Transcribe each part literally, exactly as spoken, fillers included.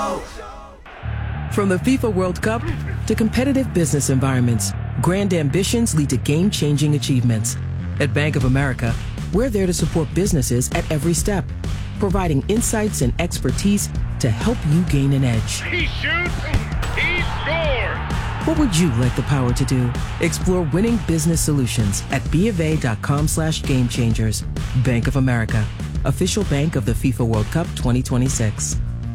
From the FIFA World Cup to competitive business environments, grand ambitions lead to game-changing achievements. At Bank of America, we're there to support businesses at every step, providing insights and expertise to help you gain an edge. He shoots, he scores! What would you like the power to do? Explore winning business solutions at BofA.com slash game changers. Bank of America, official bank of the FIFA World Cup twenty twenty-six.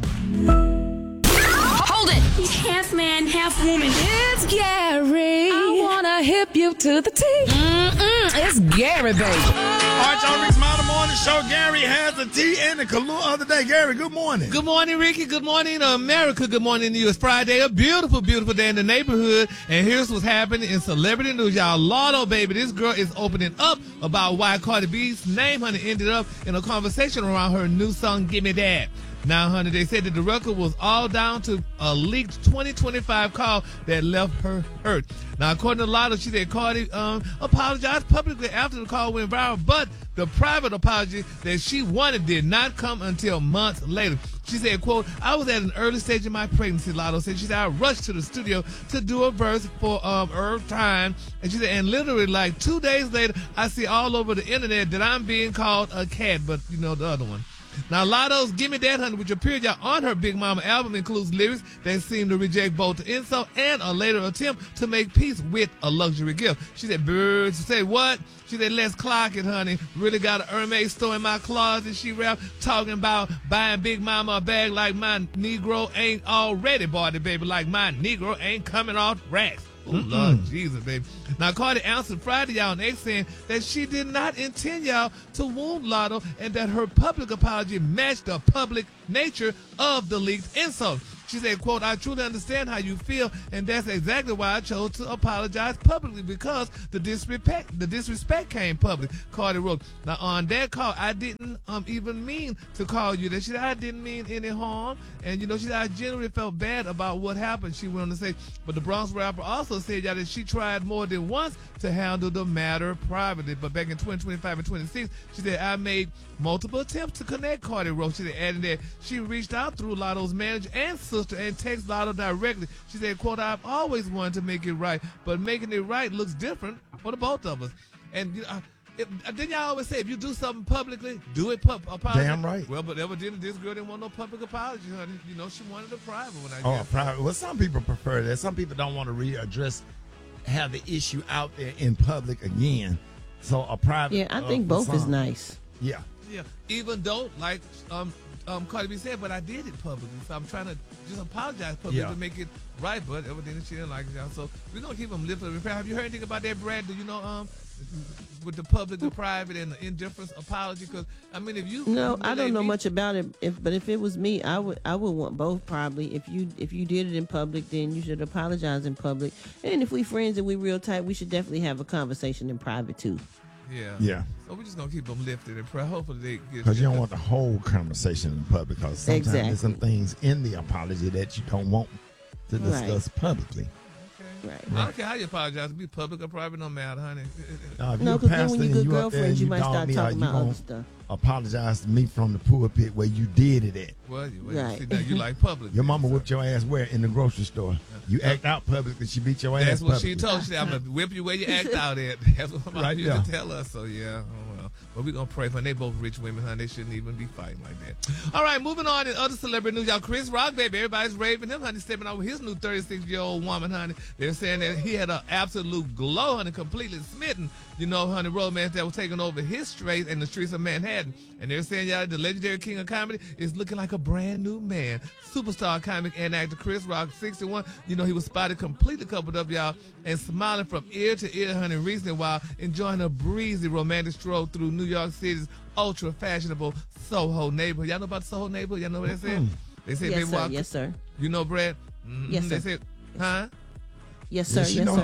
Hold it! He's half man, half woman. It's Gary. I wanna hip you to the T. Mm-mm, it's Gary, baby. All right, y'all, Rick's Modern Morning Show. Gary has a tea and a Kahlua of the day. Gary, good morning. Good morning, Ricky. Good morning, America. Good morning to you. It's Friday, a beautiful, beautiful day in the neighborhood. And here's what's happening in celebrity news, y'all. Lotto, baby, this girl is opening up about why Cardi B's name, honey, ended up in a conversation around her new song, Gimme That. Now, honey, they said that the record was all down to a leaked twenty twenty-five call that left her hurt. Now, according to Lotto, she said Cardi um, apologized publicly after the call went viral, but the private apology that she wanted did not come until months later. She said, quote, I was at an early stage in my pregnancy, Lotto said. She said, I rushed to the studio to do a verse for um, Earth Time. And she said, and literally like two days later, I see all over the internet that I'm being called a cat, but you know, the other one. Now, Lotto's Gimme That, honey, which appeared y'all on her Big Mama album, includes lyrics that seem to reject both the insult and a later attempt to make peace with a luxury gift. She said, birds, she said, what? She said, let's clock it, honey. Really got an Hermes store in my closet, she rapped, talking about buying Big Mama a bag like my Negro ain't already bought it, baby, like my Negro ain't coming off racks. Oh, Lord Jesus, baby. Now, Cardi answered Friday, y'all, on X saying that she did not intend, y'all, to wound Lotto and that her public apology matched the public nature of the leaked insult. She said, quote, I truly understand how you feel, and that's exactly why I chose to apologize publicly, because the disrespect the disrespect came public, Cardi wrote. Now, on that call, I didn't um even mean to call you that. She said, I didn't mean any harm, and, you know, she said, I genuinely felt bad about what happened, she went on to say. But the Bronx rapper also said, y'all, that she tried more than once to handle the matter privately. But back in twenty twenty-five and twenty-six, she said, I made multiple attempts to connect, Cardi wrote. She said, adding that she reached out through Lotto's manager and sister and text Lotto directly. She said, quote, I've always wanted to make it right, but making it right looks different for the both of us. And you know, if, didn't y'all always say, if you do something publicly, do it pub- apology? Damn right. Well, but evidently this girl didn't want no public apology, honey. You know, she wanted a private one, I Oh, guess. private. Well, some people prefer that. Some people don't want to readdress, have the issue out there in public again. So a private. Yeah, I think uh, both is song. nice. Yeah. Yeah, even though, like um, um, Cardi B said, but I did it publicly, so I'm trying to just apologize publicly Yeah. to make it right, but evidently she didn't like it, y'all. So we're going to keep them lifted. Have you heard anything about that, Brad? Do you know um, with the public, the private, and the indifference apology? Because, I mean, if you... No, you I don't know me, much about it. If, but if it was me, I would I would want both probably. If you if you did it in public, then you should apologize in public. And if we friends and we real tight, we should definitely have a conversation in private too. Yeah. Yeah. So we're just going to keep them lifted and pray. Hopefully they get... Because you don't want the whole conversation in public. Because sometimes Exactly. there's some things in the apology that you don't want to discuss Right. publicly. Right. I don't care how you apologize. Be public or private, no matter, honey. Now, if No, you're a 'cause then pastor when you and good you up there and girlfriends, you might dog start me out, talking you about other gonna stuff. apologize to me from the pulpit where you did it at. Well, you, well, Right. see, now you like public. Your mama so. whipped your ass where? In the grocery store. You act out publicly, she beat your ass That's what publicly. she told. She said, I'm going to whip you where you act out at. That's what my Right used there. to tell us. So, yeah. Oh, well. But we're going to pray for them. They both rich women, honey. They shouldn't even be fighting like that. All right, moving on in other celebrity news. Y'all, Chris Rock, baby, everybody's raving him, honey, stepping out with his new thirty-six-year-old woman, honey. They're saying that he had an absolute glow, honey, completely smitten, you know, honey, romance that was taking over his streets and the streets of Manhattan. And they're saying, y'all, the legendary king of comedy is looking like a brand new man. Superstar comic and actor Chris Rock, sixty-one, you know, he was spotted completely coupled up, y'all, and smiling from ear to ear, honey, recently while enjoying a breezy romantic stroll through New York City's ultra fashionable Soho neighborhood. Y'all know about the Soho neighborhood? Y'all know what they said? Mm-hmm. They said Yes, they sir. walk. Yes, sir. You know, Brad? Mm-hmm. Yes, They sir. said, huh? Yes, sir. Yes, you Yes, know. sir.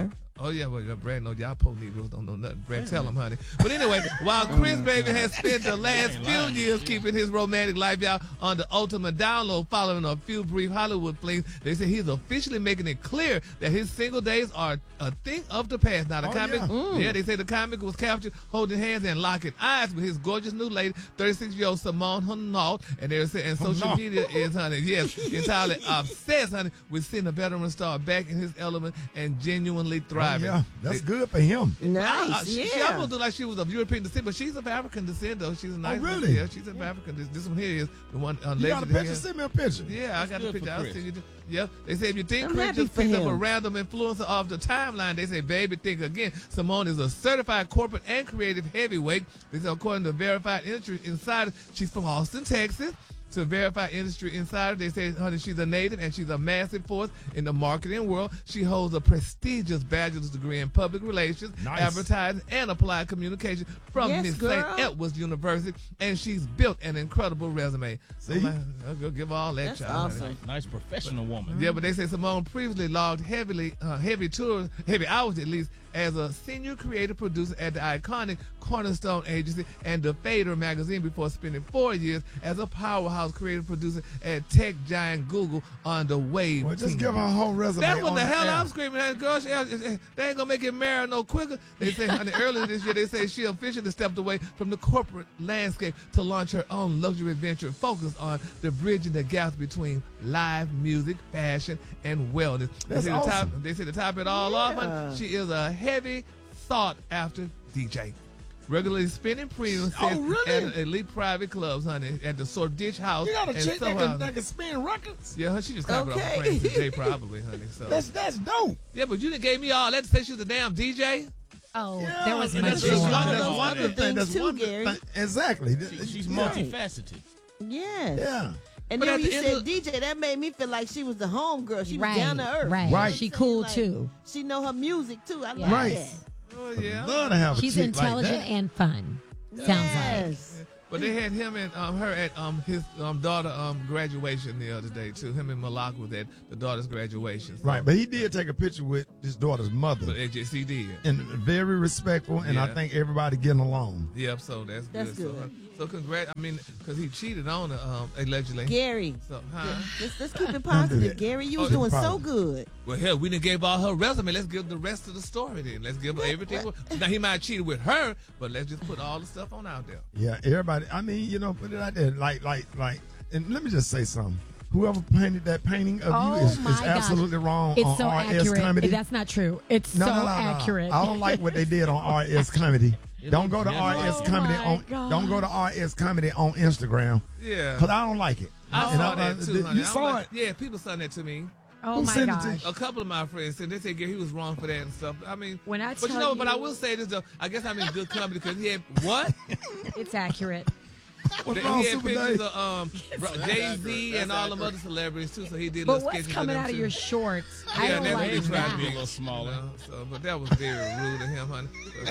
Oh, yeah, well, Brad knows y'all poor Negroes don't know nothing. Brad, tell him, honey. But anyway, while Chris Baby has spent the last few years keeping his romantic life out on the ultimate download following a few brief Hollywood flings, they say he's officially making it clear that his single days are a thing of the past. Now, the Oh, comic, yeah. yeah, they say the comic was captured holding hands and locking eyes with his gorgeous new lady, thirty-six-year-old Simone Hanault, and they say, and social Hanault. media is, honey, yes, entirely obsessed, honey, with seeing the veteran star back in his element and genuinely Oh, thriving. yeah, that's They- good for him. Nice, uh, she, yeah. she almost looked like she was of European descent, but she's of African descent, though. She's a nice really? lady. Yeah, she's of African. This, this one here is the one. Uh, You got a lady picture? here. Send me a picture. Yeah, I got the good picture. for I'll Chris. send you. the- Yeah, they say if you think I'm Chris happy just for picked up a him. random influencer off the timeline, they say, baby, think again. Simone is a certified corporate and creative heavyweight. They say, according to Verified Industry Insider, she's from Austin, Texas. To Verified Industry Insider, they say, honey, she's a native and she's a massive force in the marketing world. She holds a prestigious bachelor's degree in public relations, Nice. advertising, and applied communication from Yes, Miss girl. Saint Edward's University, and she's built an incredible resume. See? I'm like, I'll go give her all that, That's child. honey. awesome. Nice professional woman. Yeah, but they say Simone previously logged heavily, uh, heavy tours, heavy hours at least, as a senior creative producer at the iconic Cornerstone Agency and the Fader magazine before spending four years as a powerhouse creative producer at tech giant Google on the Wave Well, just team. give her a whole resume. That's what on the hell air. I'm screaming at, girl. She, they ain't gonna make it marry no quicker. They say, honey, earlier this year, they say she officially stepped away from the corporate landscape to launch her own luxury venture focused on the bridging the gaps between live music, fashion, and wellness. They That's say, the top, awesome. they say to top it all off, Yeah. honey, she is a heavy sought after D J. Regularly spinning premium Oh, sets really? at elite private clubs, honey, at the Sorditch House. You got a and chick that Soho can, House. that can spin records? Yeah, she just copied Okay. off of Francis J probably, honey. So. That's that's dope. Yeah, but you didn't gave me all that to say she was a damn D J. Oh, Yeah, there was and much that's just just more. one, One of that's those one other thing. things That's too, one Gary. thing. Exactly. She- she's Yeah. multifaceted. Yes. Yeah. And But then at when you the end said of- D J, that made me feel like she was the home girl. She was Right, down to earth. right. Right. She So cool like, too. She know her music too. I like Right. that. Oh yeah. Love to have a She's chick intelligent like that. and fun. Sounds like. Yes. But they had him and um, her at um, his um, daughter um, graduation the other day too. Him and Malak was at the daughter's graduation. So- Right, but he did take a picture with his daughter's mother, But A J C did. and very respectful, and I Yeah. think everybody getting along. Yep. So that's, That's good. good. So, so congrats. I mean, because he cheated on her um, allegedly. Gary. So, huh? Let's, let's keep it positive. Gary, you was Oh, doing so positive. good. Well, hell, we didn't give all her resume. Let's give the rest of the story then. Let's give her everything. Now he might have cheated with her, but let's just put all the stuff on out there. Yeah, everybody. I mean, you know, put it out there, like, like, like. And let me just say something. Whoever painted that painting of Oh you is, my is gosh. absolutely wrong It's on so R S accurate. Comedy. That's not true. It's no, so no, no, no. accurate. I don't like what they did on R S Comedy. Don't go to Oh R S Comedy my on. God. Don't go to R S Comedy on Instagram Yeah. because I don't like it. I And saw I- that too, you honey. I'm saw like- it. Yeah, people sent that to me. Oh Who my sent it to gosh. you? A couple of my friends said they said yeah, he was wrong for that and stuff. I mean, When I but you tell know, but I you- will say this though. I guess I'm in good company because he had what? It's accurate. What's he wrong, had Super pictures Dave? of um, Jay Z and all them other celebrities too. So he did. But little what's sketches coming of them out of too. your shorts? I Yeah, don't that's what he like tried to that. be a little smaller. You know, so, but that was very rude of him, honey.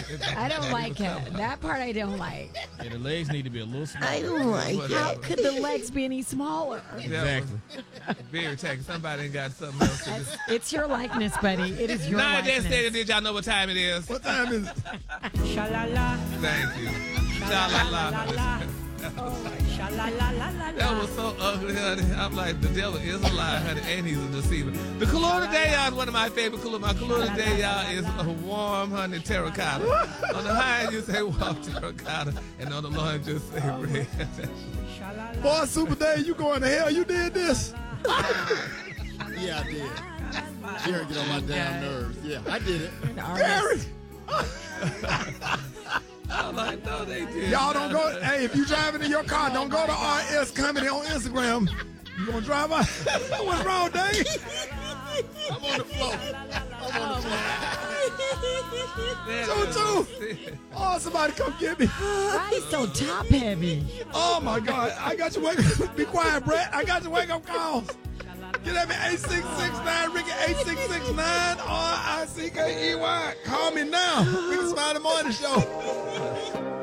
I don't like it. That part I don't like. Yeah, the legs need to be a little smaller. I don't like Whatever. How could the legs be any smaller? Exactly. Very tacky. Somebody ain't got something else to do. It's, it's your likeness, buddy. It is your Nine days likeness. later, did y'all know what time it is? What time is it? Thank you. Sha-la-la. That was so ugly, honey. I'm like, the devil is a lie, honey, and he's a deceiver. The color today, y'all, is one of my favorite colors. My color today, y'all, is a warm, honey, terracotta. On the high end, you say warm terracotta, and on the low end, just say red. Boy, Super Dave, you going to hell? You did this? Yeah, I did. Gary get on my damn nerves. Yeah, I did it. Gary! I'm like, no, they did. Y'all don't go. Hey, if you driving in your car, don't go to R S Comedy on Instagram. You gonna drive out? What's wrong, Dave? I'm on the floor. I'm on the floor. Choo choo. Oh, somebody come get me. Why are you so top heavy? Oh my God, I got you wake up. Be quiet, Brett. I got you wake up calls. Get at me eight six six nine Ricky eight six six nine R I C K E Y. Call me now. Ricky Smiley Morning Show.